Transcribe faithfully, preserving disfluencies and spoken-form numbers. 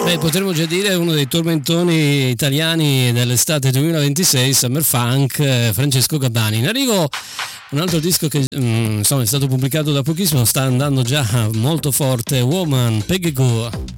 Beh, potremmo già dire uno dei tormentoni italiani dell'estate duemilaventisei, Summer Funk, eh, Francesco Gabbani. In arrivo un altro disco che mm, insomma è stato pubblicato da pochissimo, sta andando già molto forte, Woman, Peggy Goo.